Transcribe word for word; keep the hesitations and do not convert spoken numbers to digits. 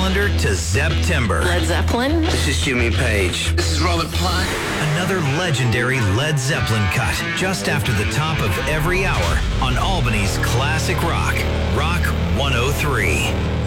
calendar to September. Led Zeppelin. This is Jimmy Page. This is Robert Plant. Another legendary Led Zeppelin cut just after the top of every hour on Albany's Classic Rock, Rock one oh three.